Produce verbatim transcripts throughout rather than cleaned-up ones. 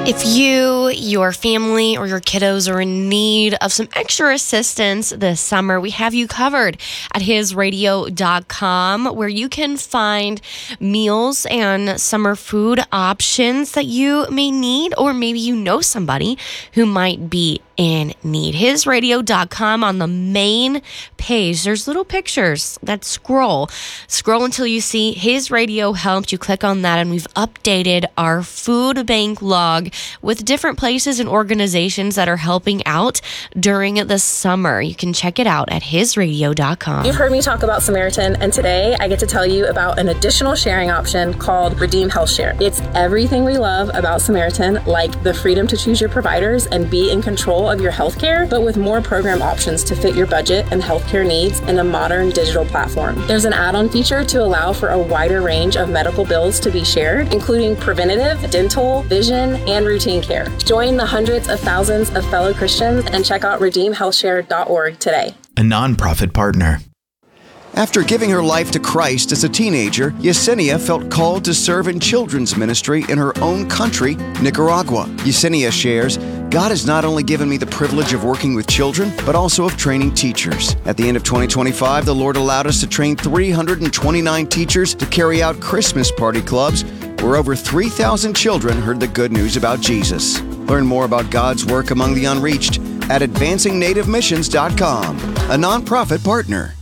If you, your family, or your kiddos are in need of some extra assistance this summer, we have you covered at his radio dot com, where you can find meals and summer food options that you may need, or maybe you know somebody who might be in need. his radio dot com, on the main page, there's little pictures that scroll. Scroll until you see His Radio Helped. You click on that, and we've updated our food bank log with different places and organizations that are helping out during the summer. You can check it out at his radio dot com. You've heard me talk about Samaritan, and today I get to tell you about an additional sharing option called Redeem Health Share. It's everything we love about Samaritan, like the freedom to choose your providers and be in control of your healthcare, but with more program options to fit your budget and healthcare needs in a modern digital platform. There's an add-on feature to allow for a wider range of medical bills to be shared, including preventative, dental, vision, and routine care. Join the hundreds of thousands of fellow Christians and check out redeem health share dot org today. A nonprofit partner. After giving her life to Christ as a teenager, Yesenia felt called to serve in children's ministry in her own country, Nicaragua. Yesenia shares, God has not only given me the privilege of working with children, but also of training teachers. At the end of twenty twenty-five, the Lord allowed us to train three hundred twenty-nine teachers to carry out Christmas party clubs, where over three thousand children heard the good news about Jesus. Learn more about God's work among the unreached at advancing native missions dot com, a nonprofit partner.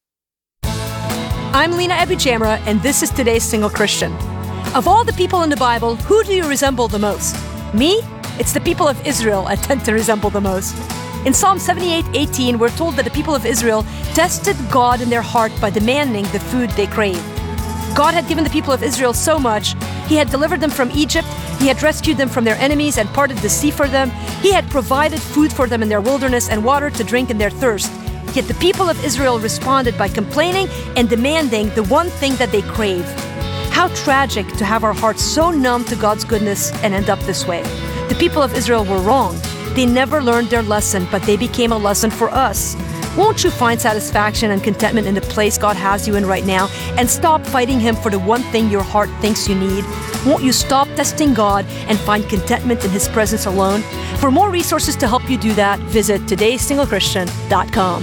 I'm Lena Abujamra, and this is today's Single Christian. Of all the people in the Bible, who do you resemble the most? Me? It's the people of Israel I tend to resemble the most. In Psalm seventy-eight eighteen, we're told that the people of Israel tested God in their heart by demanding the food they craved. God had given the people of Israel so much. He had delivered them from Egypt. He had rescued them from their enemies and parted the sea for them. He had provided food for them in their wilderness and water to drink in their thirst. Yet the people of Israel responded by complaining and demanding the one thing that they crave. How tragic to have our hearts so numb to God's goodness and end up this way. The people of Israel were wrong. They never learned their lesson, but they became a lesson for us. Won't you find satisfaction and contentment in the place God has you in right now, and stop fighting Him for the one thing your heart thinks you need? Won't you stop testing God and find contentment in His presence alone? For more resources to help you do that, visit todays single christian dot com.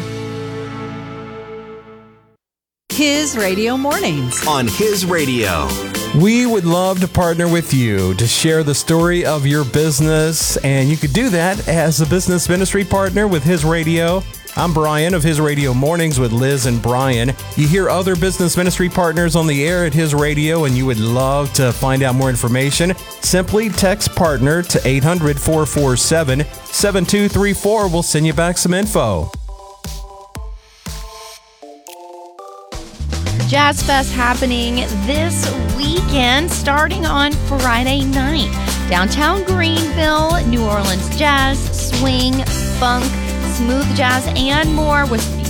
His Radio Mornings. On His Radio. We would love to partner with you to share the story of your business, and you could do that as a business ministry partner with His Radio. I'm Brian of His Radio Mornings with Liz and Brian. You hear other business ministry partners on the air at His Radio, and you would love to find out more information. Simply text partner to eight hundred, four four seven, seven two three four. We'll send you back some info. Jazz Fest happening this weekend, starting on Friday night. Downtown Greenville, New Orleans jazz, swing, funk, smooth jazz, and more, with